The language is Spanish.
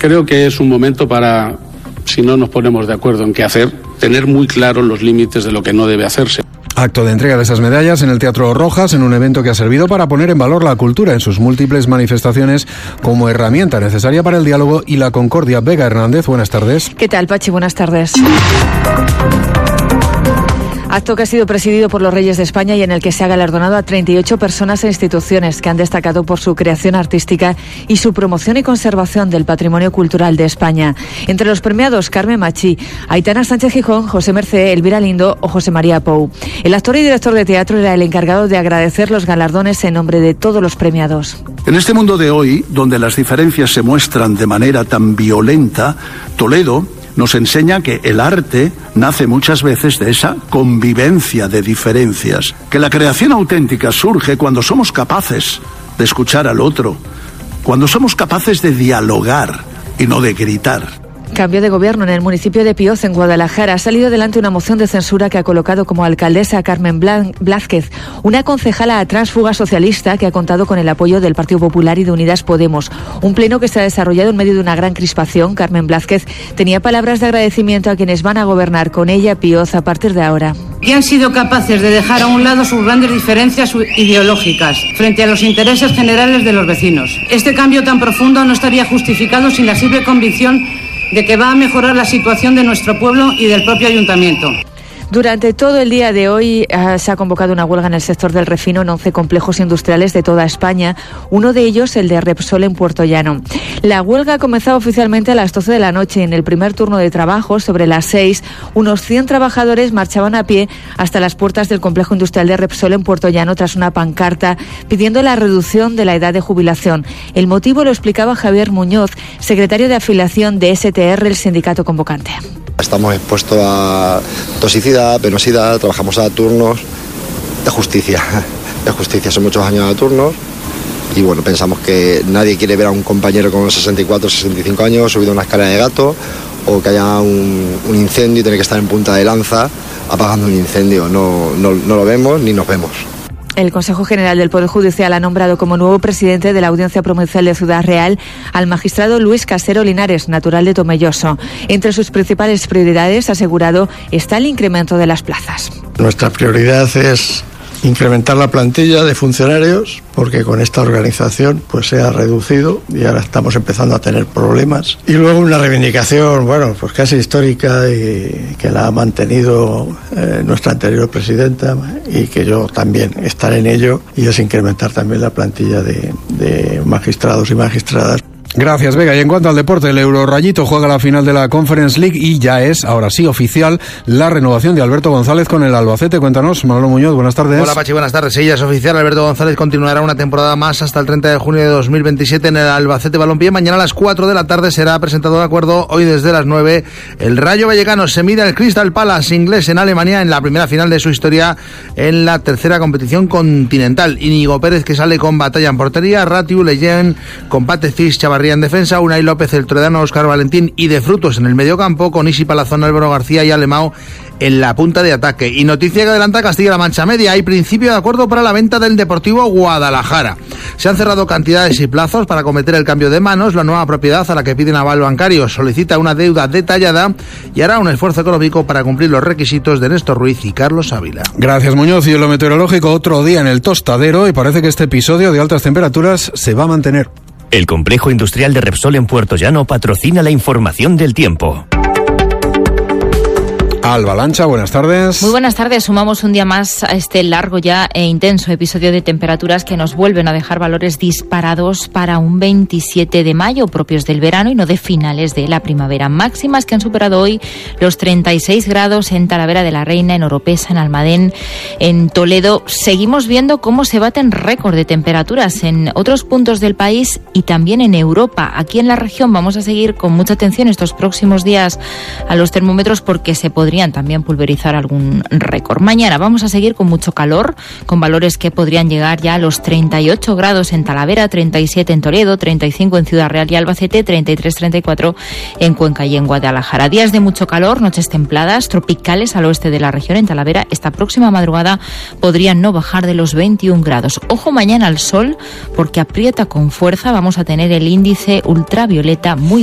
Creo que es un momento para, si no nos ponemos de acuerdo en qué hacer, tener muy claros los límites de lo que no debe hacerse. Acto de entrega de esas medallas en el Teatro Rojas, en un evento que ha servido para poner en valor la cultura en sus múltiples manifestaciones como herramienta necesaria para el diálogo y la concordia. Vega Hernández, buenas tardes. ¿Qué tal, Pachi? Buenas tardes. Acto que ha sido presidido por los Reyes de España y en el que se ha galardonado a 38 personas e instituciones que han destacado por su creación artística y su promoción y conservación del patrimonio cultural de España. Entre los premiados, Carmen Machi, Aitana Sánchez Gijón, José Mercé, Elvira Lindo o José María Pou. El actor y director de teatro era el encargado de agradecer los galardones en nombre de todos los premiados. En este mundo de hoy, donde las diferencias se muestran de manera tan violenta, Toledo nos enseña que el arte nace muchas veces de esa convivencia de diferencias, que la creación auténtica surge cuando somos capaces de escuchar al otro, cuando somos capaces de dialogar y no de gritar. Cambio de gobierno en el municipio de Pioz, en Guadalajara. Ha salido adelante una moción de censura que ha colocado como alcaldesa a Carmen Blázquez, una concejala tránsfuga socialista que ha contado con el apoyo del Partido Popular y de Unidas Podemos. Un pleno que se ha desarrollado en medio de una gran crispación. Carmen Blázquez tenía palabras de agradecimiento a quienes van a gobernar con ella Pioz a partir de ahora. Y han sido capaces de dejar a un lado sus grandes diferencias ideológicas frente a los intereses generales de los vecinos. Este cambio tan profundo no estaría justificado sin la simple convicción de que va a mejorar la situación de nuestro pueblo y del propio ayuntamiento. Durante todo el día de hoy se ha convocado una huelga en el sector del refino en 11 complejos industriales de toda España, uno de ellos el de Repsol en Puertollano. La huelga ha comenzado oficialmente a las 12 de la noche. En el primer turno de trabajo, sobre las 6, unos 100 trabajadores marchaban a pie hasta las puertas del complejo industrial de Repsol en Puertollano tras una pancarta pidiendo la reducción de la edad de jubilación. El motivo lo explicaba Javier Muñoz, secretario de afiliación de STR, el sindicato convocante. Estamos expuestos a toxicidad, penosidad, trabajamos a turnos de justicia. Son muchos años a turnos y bueno, pensamos que nadie quiere ver a un compañero con 64, 65 años subido a una escalera de gato o que haya un incendio y tener que estar en punta de lanza apagando un incendio. No lo vemos ni nos vemos. El Consejo General del Poder Judicial ha nombrado como nuevo presidente de la Audiencia Provincial de Ciudad Real al magistrado Luis Casero Linares, natural de Tomelloso. Entre sus principales prioridades, ha asegurado, está el incremento de las plazas. Nuestra prioridad es incrementar la plantilla de funcionarios, porque con esta organización pues se ha reducido y ahora estamos empezando a tener problemas. Y luego una reivindicación, pues casi histórica y que la ha mantenido nuestra anterior presidenta y que yo también estaré en ello, y es incrementar también la plantilla de magistrados y magistradas. Gracias, Vega. Y en cuanto al deporte, el Eurorayito juega la final de la Conference League y ya es, ahora sí, oficial la renovación de Alberto González con el Albacete. Cuéntanos, Manolo Muñoz, buenas tardes. Hola, Pachi, buenas tardes. Sí, ya es oficial. Alberto González continuará una temporada más hasta el 30 de junio de 2027 en el Albacete Balompié. Mañana a las 4 de la tarde será presentado de acuerdo. Hoy desde las 9, el Rayo Vallecano se mide al Crystal Palace inglés en Alemania en la primera final de su historia en la tercera competición continental. Íñigo Pérez, que sale con Batalla en portería, Ratiu, Leyen, con Pate Fish, Chavarría en defensa, Unai López, el toledano, Óscar Valentín y de Frutos en el mediocampo, con Isi Palazón, Álvaro García y Alemão en la punta de ataque. Y noticia que adelanta Castilla-La Mancha Media: hay principio de acuerdo para la venta del Deportivo Guadalajara. Se han cerrado cantidades y plazos para cometer el cambio de manos. La nueva propiedad, a la que piden aval bancario, solicita una deuda detallada y hará un esfuerzo económico para cumplir los requisitos de Néstor Ruiz y Carlos Ávila. Gracias, Muñoz. Y en lo meteorológico, otro día en el tostadero, y parece que este episodio de altas temperaturas se va a mantener. El complejo industrial de Repsol en Puertollano patrocina la información del tiempo. Alba Lancha, buenas tardes. Muy buenas tardes. Sumamos un día más a este largo ya e intenso episodio de temperaturas que nos vuelven a dejar valores disparados para un 27 de mayo, propios del verano y no de finales de la primavera. Máximas que han superado hoy los 36 grados en Talavera de la Reina, en Oropesa, en Almadén, en Toledo. Seguimos viendo cómo se baten récord de temperaturas en otros puntos del país y también en Europa. Aquí en la región vamos a seguir con mucha atención estos próximos días a los termómetros, porque se podrían también pulverizar algún récord. Mañana vamos a seguir con mucho calor, con valores que podrían llegar ya a los 38 grados en Talavera, 37 en Toledo, 35 en Ciudad Real y Albacete, 33, 34 en Cuenca y en Guadalajara. Días de mucho calor, noches templadas, tropicales al oeste de la región. En Talavera esta próxima madrugada podrían no bajar de los 21 grados. Ojo mañana al sol, porque aprieta con fuerza. Vamos a tener el índice ultravioleta muy